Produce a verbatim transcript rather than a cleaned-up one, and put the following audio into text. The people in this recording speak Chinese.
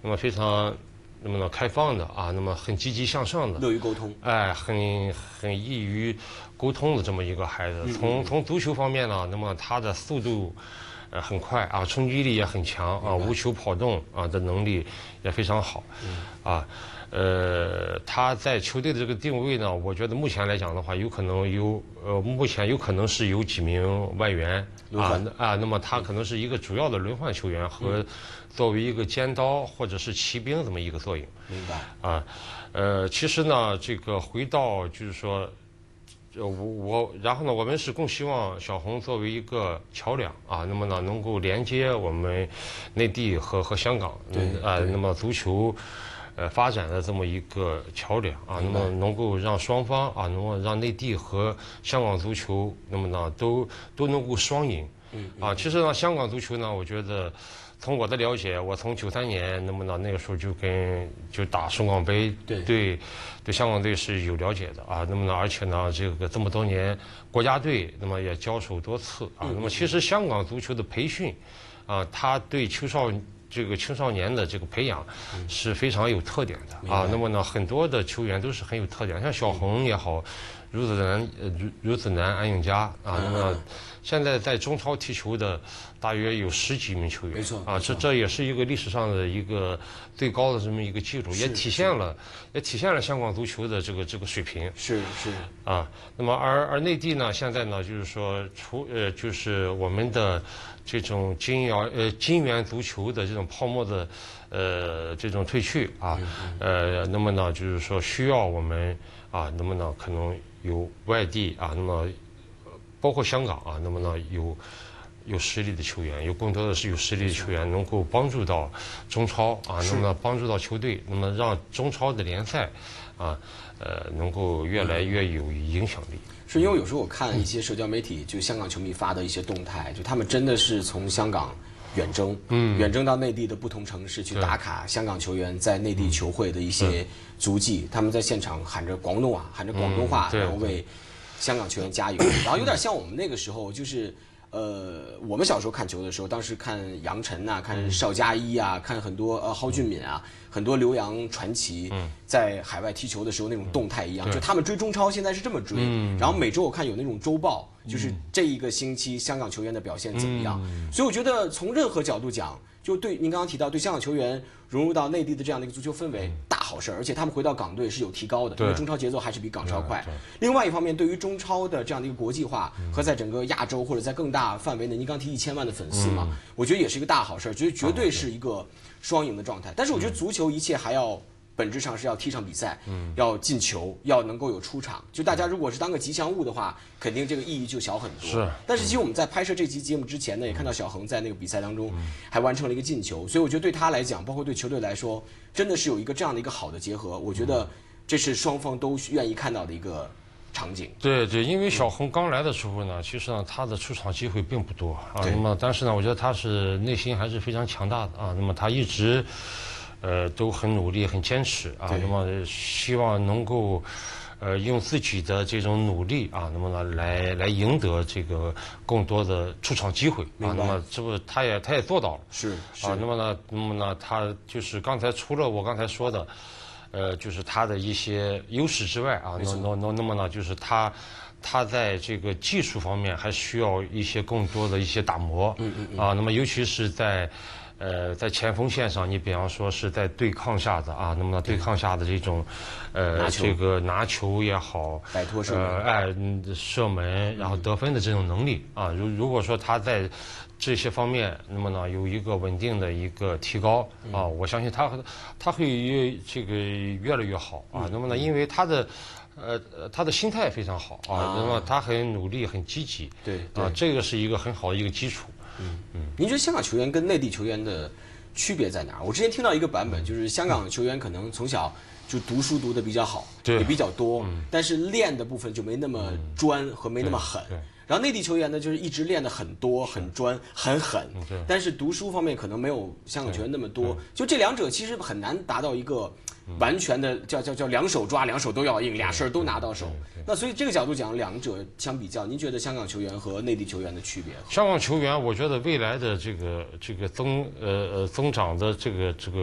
那么非常那么呢开放的啊，那么很积极向上的， 乐于沟通， 哎，很很易于沟通的这么一个孩子。从从足球方面呢，那么他的速度。呃，很快啊，冲击力也很强啊，无球跑动啊的能力也非常好，啊，呃，他在球队的这个定位呢，我觉得目前来讲的话，有可能有呃，目前有可能是有几名外援啊啊，那么他可能是一个主要的轮换球员和作为一个尖刀或者是骑兵这么一个作用。 明白啊，呃，其实呢，这个回到就是说。呃，我我，然后呢，我们是更希望小红作为一个桥梁啊，那么呢，能够连接我们内地和和香港， 对啊，那么足球呃发展的这么一个桥梁啊，那么能够让双方啊，能够让内地和香港足球，那么呢都都能够双赢。啊，其实呢，香港足球呢，我觉得。从我的了解，我从九三年，那么呢，那个时候就跟就打省港杯， 对对，对香港队是有了解的啊。那么呢，而且呢，这个这么多年国家队，那么也交手多次啊。那么其实香港足球的培训，啊，他对青少这个青少年的这个培养是非常有特点的啊。那么呢，很多的球员都是很有特点，像小红也好，孺子男呃孺孺子男安永佳啊，那么。现在在中超踢球的大约有十几名球员， 没错啊，这这也是一个历史上的一个最高的这么一个记录，也体现了也体现了香港足球的这个这个水平。 是是啊，那么而而内地呢，现在呢就是说除呃就是我们的这种金元呃金元足球的这种泡沫的呃这种退去啊，呃那么呢就是说需要我们啊，那么呢可能有外地啊，那么。包括香港啊，那么呢有有实力的球员，有更多的是有实力的球员能够帮助到中超啊，那么呢帮助到球队，那么让中超的联赛啊，呃能够越来越有影响力。 是因为有时候我看一些社交媒体，就香港球迷发的一些动态，就他们真的是从香港远征，嗯，远征到内地的不同城市去打卡香港球员在内地球会的一些足迹，他们在现场喊着广东话，喊着广东话，然后为。香港球员加油，然后有点像我们那个时候，就是呃，我们小时候看球的时候，当时看杨晨呐、啊，看邵佳一啊，看很多呃蒿俊闵啊，很多留洋传奇在海外踢球的时候那种动态一样，就他们追中超现在是这么追，然后每周我看有那种周报，就是这一个星期香港球员的表现怎么样，所以我觉得从任何角度讲。就对您刚刚提到，对香港球员融入到内地的这样的一个足球氛围，大好事儿，而且他们回到港队是有提高的，因为中超节奏还是比港超快。另外一方面，对于中超的这样的一个国际化和在整个亚洲或者在更大范围内，您刚提一千万的粉丝嘛，我觉得也是一个大好事儿，觉得绝对是一个双赢的状态。但是我觉得足球一切还要。本质上是要踢场比赛，嗯，要进球，要能够有出场。就大家如果是当个吉祥物的话，肯定这个意义就小很多。 是。 但是其实我们在拍摄这期节目之前呢，也看到小恒在那个比赛当中还完成了一个进球，所以我觉得对他来讲，包括对球队来说，真的是有一个这样的一个好的结合。我觉得这是双方都愿意看到的一个场景。 对对，因为小恒刚来的时候呢，其实呢他的出场机会并不多啊。那么但是呢，我觉得他是内心还是非常强大的啊。那么他一直。呃，都很努力，很坚持啊。那么希望能够，呃，用自己的这种努力啊，那么呢，来来赢得这个更多的出场机会啊。那么这不，他也他也做到了。 是是啊。那么呢，那么呢，他就是刚才除了我刚才说的，呃，就是他的一些优势之外啊，那那那那么呢，就是他。他在这个技术方面还需要一些更多的一些打磨，嗯嗯啊，那么尤其是在，呃，在前锋线上，你比方说是在对抗下的啊，那么对抗下的这种，呃，这个拿球也好， 摆脱射门， 呃，哎，射门然后得分的这种能力啊，如如果说他在这些方面，那么呢有一个稳定的一个提高啊，我相信他他会越这个越来越好啊，那么呢，因为他的。呃，他的心态非常好啊，那么他很努力，很积极， 对啊，这个是一个很好的一个基础。 嗯嗯，您觉得香港球员跟内地球员的区别在哪儿？我之前听到一个版本，就是香港球员可能从小就读书读得比较好，也比较多，但是练的部分就没那么专和没那么狠。然后内地球员呢，就是一直练得很多、很专、很狠，但是读书方面可能没有香港球员那么多。就这两者其实很难达到一个。完全的叫叫叫两手抓，两手都要硬，俩事儿都拿到手。那所以这个角度讲，两者相比较，您觉得香港球员和内地球员的区别？ 香港球员，我觉得未来的这个这个增呃呃增长的这个这个